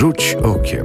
Rzuć okiem.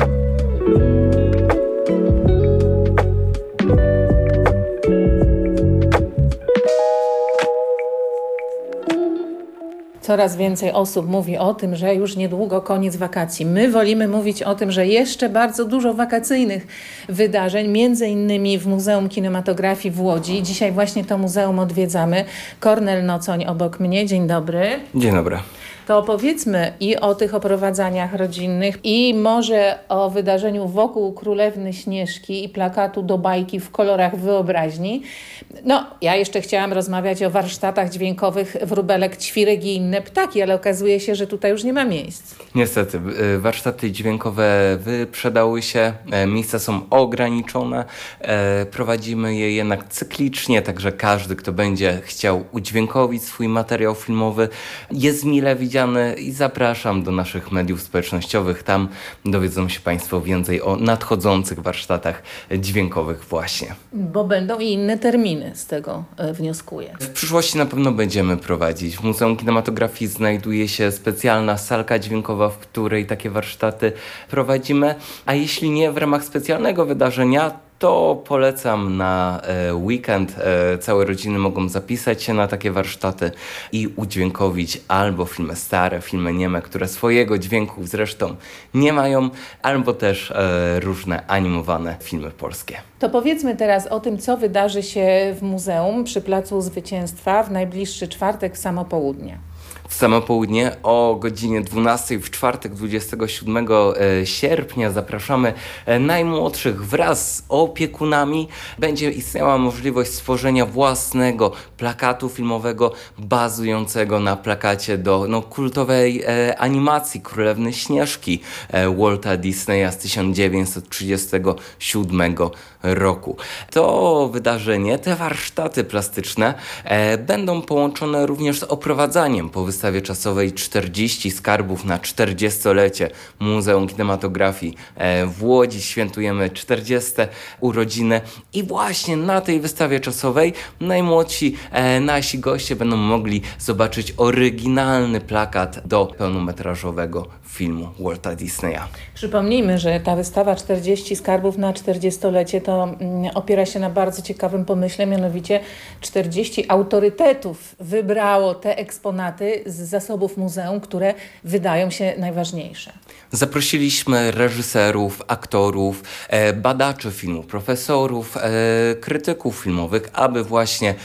Coraz więcej osób mówi o tym, że już niedługo koniec wakacji. My wolimy mówić o tym, że jeszcze bardzo dużo wakacyjnych wydarzeń, między innymi w Muzeum Kinematografii w Łodzi. Dzisiaj właśnie to muzeum odwiedzamy. Kornel Nocoń obok mnie. Dzień dobry. Dzień dobry. To opowiedzmy i o tych oprowadzaniach rodzinnych i może o wydarzeniu wokół Królewny Śnieżki i plakatu do bajki w kolorach wyobraźni. No, ja jeszcze chciałam rozmawiać o warsztatach dźwiękowych wróbelek, ćwirek i inne ptaki, ale okazuje się, że tutaj już nie ma miejsc. Niestety, warsztaty dźwiękowe wyprzedały się, miejsca są ograniczone, prowadzimy je jednak cyklicznie, także każdy, kto będzie chciał udźwiękowić swój materiał filmowy, jest mile widziany i zapraszam do naszych mediów społecznościowych. Tam dowiedzą się Państwo więcej o nadchodzących warsztatach dźwiękowych właśnie. Bo będą i inne terminy, z tego wnioskuję. W przyszłości na pewno będziemy prowadzić. W Muzeum Kinematografii znajduje się specjalna salka dźwiękowa, w której takie warsztaty prowadzimy, a jeśli nie w ramach specjalnego wydarzenia, to polecam na weekend. Całe rodziny mogą zapisać się na takie warsztaty i udźwiękowić albo filmy stare, filmy nieme, które swojego dźwięku zresztą nie mają, albo też różne animowane filmy polskie. To powiedzmy teraz o tym, co wydarzy się w muzeum przy Placu Zwycięstwa w najbliższy czwartek w samo południe. W samo południe o godzinie 12 w czwartek 27 sierpnia zapraszamy najmłodszych wraz z opiekunami. Będzie istniała możliwość stworzenia własnego plakatu filmowego bazującego na plakacie do kultowej animacji Królewny Śnieżki Walta Disneya z 1937 roku. To wydarzenie, te warsztaty plastyczne będą połączone również z oprowadzaniem po wystawie czasowej 40 skarbów na 40-lecie Muzeum Kinematografii w Łodzi. Świętujemy 40. urodziny i właśnie na tej wystawie czasowej najmłodsi nasi goście będą mogli zobaczyć oryginalny plakat do pełnometrażowego filmu Walta Disneya. Przypomnijmy, że ta wystawa 40 skarbów na 40-lecie to opiera się na bardzo ciekawym pomyśle, mianowicie 40 autorytetów wybrało te eksponaty z zasobów muzeum, które wydają się najważniejsze. Zaprosiliśmy reżyserów, aktorów, badaczy filmu, profesorów, krytyków filmowych, aby właśnie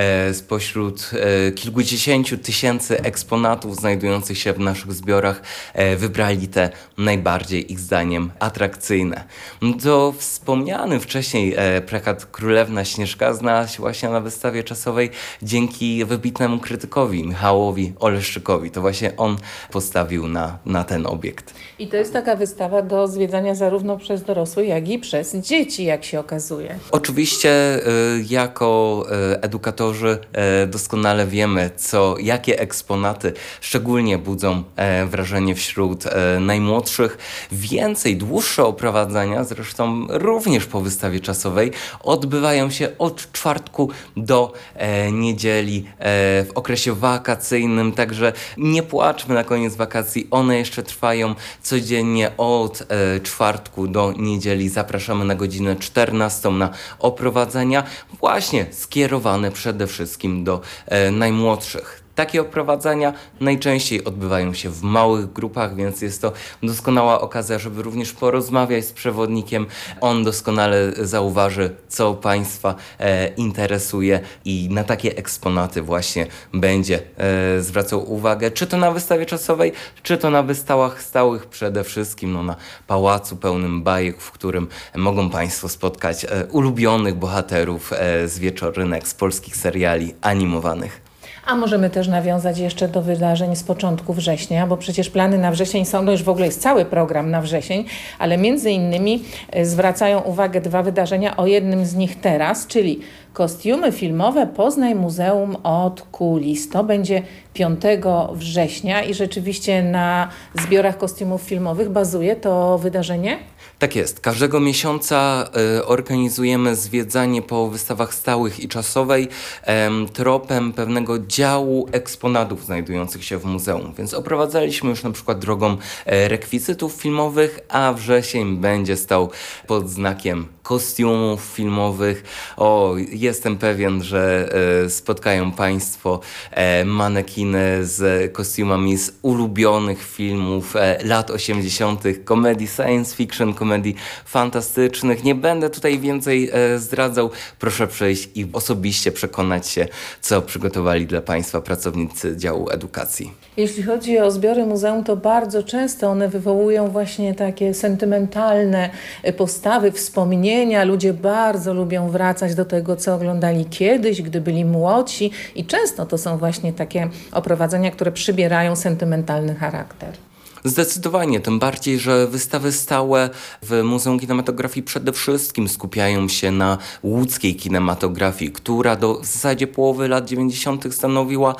spośród kilkudziesięciu tysięcy eksponatów znajdujących się w naszych zbiorach wybrali te najbardziej ich zdaniem atrakcyjne. To wspomniany wcześniej plakat Królewna Śnieżka znalazł się właśnie na wystawie czasowej dzięki wybitnemu krytykowi Michałowi Oleszczykowi. To właśnie on postawił na ten obiekt. I to jest taka wystawa do zwiedzania zarówno przez dorosłych, jak i przez dzieci, jak się okazuje. Oczywiście jako edukatorzy doskonale wiemy, jakie eksponaty szczególnie budzą wrażenie wśród najmłodszych. Więcej, dłuższe oprowadzania, zresztą również po wystawie czasowej, odbywają się od czwartku do niedzieli w okresie wakacyjnym, także nie płaczmy na koniec wakacji, one jeszcze trwają codziennie od czwartku do niedzieli. Zapraszamy na godzinę 14 na oprowadzania właśnie skierowane przede wszystkim do najmłodszych. Takie oprowadzania najczęściej odbywają się w małych grupach, więc jest to doskonała okazja, żeby również porozmawiać z przewodnikiem. On doskonale zauważy, co Państwa interesuje i na takie eksponaty właśnie będzie zwracał uwagę, czy to na wystawie czasowej, czy to na wystawach stałych, przede wszystkim na pałacu pełnym bajek, w którym mogą Państwo spotkać ulubionych bohaterów z wieczorynek, z polskich seriali animowanych. A możemy też nawiązać jeszcze do wydarzeń z początku września, bo przecież plany na wrzesień są, już w ogóle jest cały program na wrzesień, ale między innymi zwracają uwagę dwa wydarzenia, o jednym z nich teraz, czyli Kostiumy filmowe Poznań Muzeum od Kulis. To będzie 5 września i rzeczywiście na zbiorach kostiumów filmowych bazuje to wydarzenie? Tak jest. Każdego miesiąca organizujemy zwiedzanie po wystawach stałych i czasowej tropem pewnego działu eksponatów znajdujących się w muzeum. Więc oprowadzaliśmy już na przykład drogą rekwizytów filmowych, a wrzesień będzie stał pod znakiem kostiumów filmowych. Jestem pewien, że spotkają Państwo manekiny z kostiumami z ulubionych filmów lat 80., komedii science fiction, komedii fantastycznych. Nie będę tutaj więcej zdradzał. Proszę przyjść i osobiście przekonać się, co przygotowali dla Państwa pracownicy działu edukacji. Jeśli chodzi o zbiory muzeum, to bardzo często one wywołują właśnie takie sentymentalne postawy, wspomnienia. Ludzie bardzo lubią wracać do tego, co oglądali kiedyś, gdy byli młodsi i często to są właśnie takie oprowadzenia, które przybierają sentymentalny charakter. Zdecydowanie, tym bardziej, że wystawy stałe w Muzeum Kinematografii przede wszystkim skupiają się na łódzkiej kinematografii, która w zasadzie połowy lat 90. stanowiła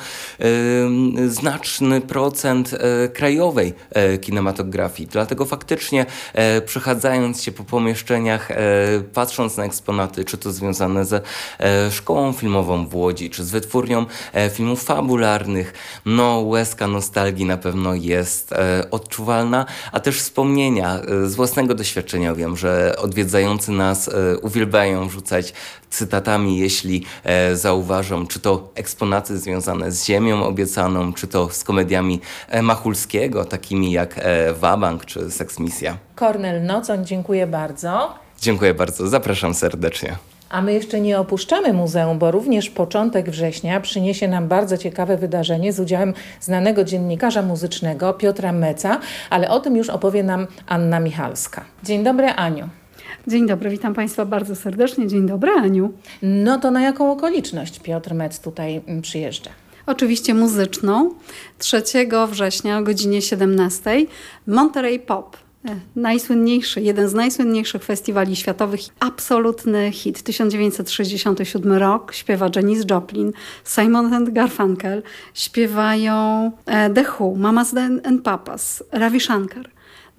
znaczny procent krajowej kinematografii. Dlatego faktycznie przechadzając się po pomieszczeniach, patrząc na eksponaty, czy to związane ze szkołą filmową w Łodzi, czy z wytwórnią filmów fabularnych, łezka nostalgii na pewno jest odczuwalna, a też wspomnienia z własnego doświadczenia. Wiem, że odwiedzający nas uwielbiają rzucać cytatami, jeśli zauważą, czy to eksponaty związane z Ziemią Obiecaną, czy to z komediami Machulskiego, takimi jak Wabank czy Seksmisja. Kornel Nocoń, dziękuję bardzo. Dziękuję bardzo, zapraszam serdecznie. A my jeszcze nie opuszczamy muzeum, bo również początek września przyniesie nam bardzo ciekawe wydarzenie z udziałem znanego dziennikarza muzycznego Piotra Meca, ale o tym już opowie nam Anna Michalska. Dzień dobry, Aniu. Dzień dobry, witam Państwa bardzo serdecznie. Dzień dobry, Aniu. No to na jaką okoliczność Piotr Mec tutaj przyjeżdża? Oczywiście muzyczną. 3 września o godzinie 17 Monterey Pop. Jeden z najsłynniejszych festiwali światowych, absolutny hit. 1967 rok, śpiewa Janis Joplin, Simon and Garfunkel, śpiewają The Who, Mamas and Papas, Ravi Shankar.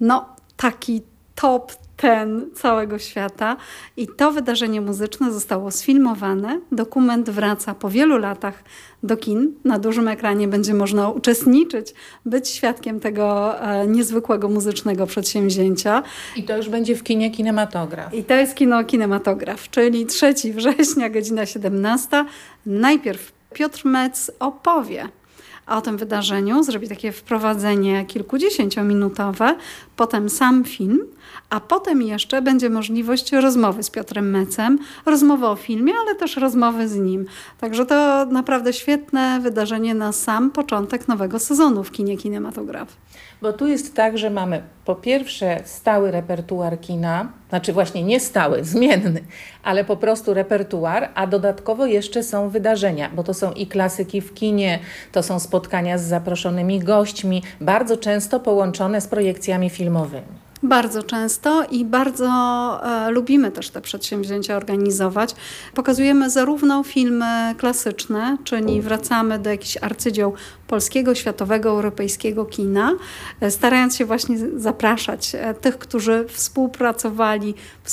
Taki top ten całego świata i to wydarzenie muzyczne zostało sfilmowane. Dokument wraca po wielu latach do kin. Na dużym ekranie będzie można uczestniczyć, być świadkiem tego niezwykłego muzycznego przedsięwzięcia. I to już będzie w kinie Kinematograf. I to jest kino Kinematograf, czyli 3 września, godzina 17. Najpierw Piotr Mec opowie o tym wydarzeniu, zrobi takie wprowadzenie kilkudziesięciominutowe, potem sam film, a potem jeszcze będzie możliwość rozmowy z Piotrem Mecem, rozmowy o filmie, ale też rozmowy z nim. Także to naprawdę świetne wydarzenie na sam początek nowego sezonu w kinie Kinematograf. Bo tu jest tak, że mamy po pierwsze stały repertuar kina, znaczy właśnie nie stały, zmienny, ale po prostu repertuar, a dodatkowo jeszcze są wydarzenia, bo to są i klasyki w kinie, to są spotkania z zaproszonymi gośćmi, bardzo często połączone z projekcjami filmowymi. Bardzo często i bardzo lubimy też te przedsięwzięcia organizować. Pokazujemy zarówno filmy klasyczne, czyli wracamy do jakichś arcydzieł polskiego, światowego, europejskiego kina, starając się właśnie zapraszać tych, którzy współpracowali,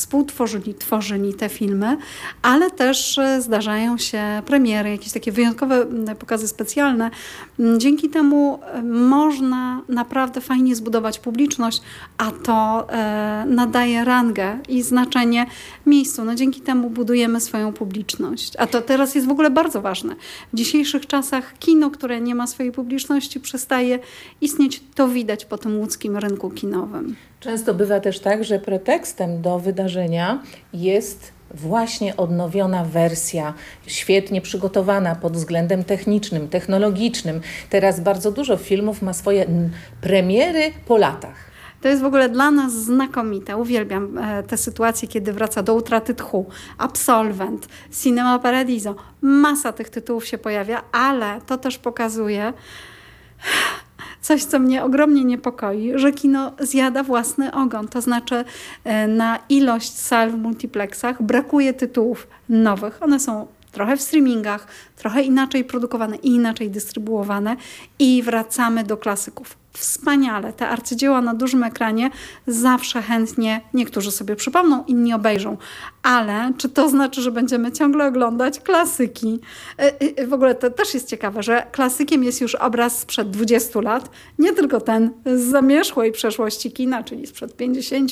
tworzyli te filmy, ale też zdarzają się premiery, jakieś takie wyjątkowe pokazy specjalne. Dzięki temu można naprawdę fajnie zbudować publiczność, a to nadaje rangę i znaczenie miejscu. Dzięki temu budujemy swoją publiczność. A to teraz jest w ogóle bardzo ważne. W dzisiejszych czasach kino, które nie ma swojej publiczności, przestaje istnieć. To widać po tym łódzkim rynku kinowym. Często bywa też tak, że pretekstem do wydarzenia jest właśnie odnowiona wersja, świetnie przygotowana pod względem technicznym, technologicznym. Teraz bardzo dużo filmów ma swoje premiery po latach. To jest w ogóle dla nas znakomite. Uwielbiam te sytuacje, kiedy wraca Do utraty tchu, Absolwent, Cinema Paradiso. Masa tych tytułów się pojawia, ale to też pokazuje coś, co mnie ogromnie niepokoi, że kino zjada własny ogon. To znaczy na ilość sal w multiplexach brakuje tytułów nowych. One są trochę w streamingach, trochę inaczej produkowane i inaczej dystrybuowane i wracamy do klasyków. Wspaniale. Te arcydzieła na dużym ekranie zawsze chętnie niektórzy sobie przypomną, inni obejrzą. Ale czy to znaczy, że będziemy ciągle oglądać klasyki? W ogóle to też jest ciekawe, że klasykiem jest już obraz sprzed 20 lat, nie tylko ten z zamierzchłej przeszłości kina, czyli sprzed 50,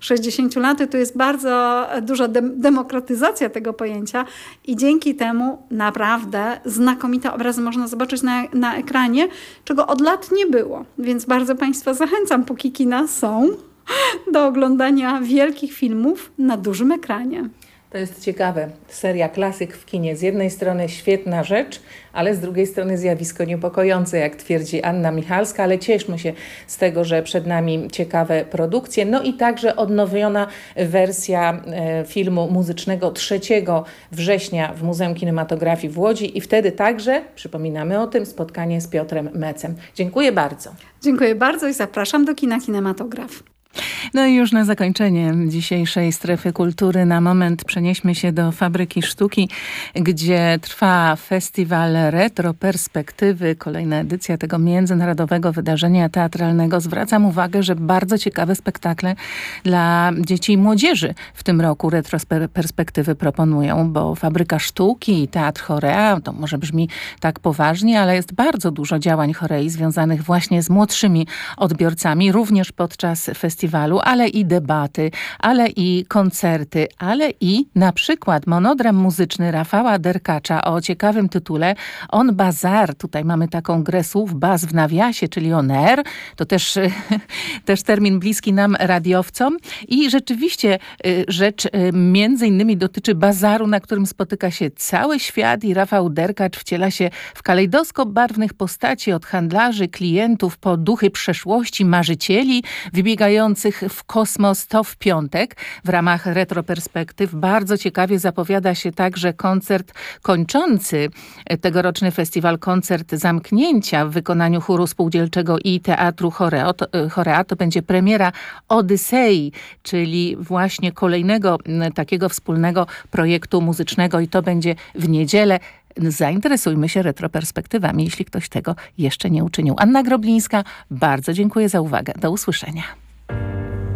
60 lat. To jest bardzo duża demokratyzacja tego pojęcia i dzięki temu naprawdę znakomite obrazy można zobaczyć na ekranie, czego od lat nie było. Więc bardzo Państwa zachęcam, póki kina są, do oglądania wielkich filmów na dużym ekranie. To jest ciekawe. Seria klasyk w kinie. Z jednej strony świetna rzecz, ale z drugiej strony zjawisko niepokojące, jak twierdzi Anna Michalska, ale cieszmy się z tego, że przed nami ciekawe produkcje. No i także odnowiona wersja filmu muzycznego 3 września w Muzeum Kinematografii w Łodzi i wtedy także, przypominamy o tym, spotkanie z Piotrem Mecem. Dziękuję bardzo. Dziękuję bardzo i zapraszam do kina Kinematograf. No i już na zakończenie dzisiejszej Strefy Kultury na moment przenieśmy się do Fabryki Sztuki, gdzie trwa festiwal Retro Perspektywy, kolejna edycja tego międzynarodowego wydarzenia teatralnego. Zwracam uwagę, że bardzo ciekawe spektakle dla dzieci i młodzieży w tym roku Retro Perspektywy proponują, bo Fabryka Sztuki i Teatr Chorea, to może brzmi tak poważnie, ale jest bardzo dużo działań chorei związanych właśnie z młodszymi odbiorcami, również podczas festiwalu, ale i debaty, ale i koncerty, ale i na przykład monodram muzyczny Rafała Derkacza o ciekawym tytule On Bazar. Tutaj mamy taką grę słów, baz w nawiasie, czyli on air. To też termin bliski nam radiowcom. I rzeczywiście rzecz między innymi dotyczy bazaru, na którym spotyka się cały świat i Rafał Derkacz wciela się w kalejdoskop barwnych postaci od handlarzy, klientów po duchy przeszłości, marzycieli wybiegających w kosmos. To w piątek w ramach Retroperspektyw. Bardzo ciekawie zapowiada się także koncert kończący tegoroczny festiwal, koncert zamknięcia w wykonaniu chóru spółdzielczego i Teatru Chorea. To będzie premiera Odysei, czyli właśnie kolejnego takiego wspólnego projektu muzycznego i to będzie w niedzielę. Zainteresujmy się retroperspektywami, jeśli ktoś tego jeszcze nie uczynił. Anna Groblińska, bardzo dziękuję za uwagę. Do usłyszenia.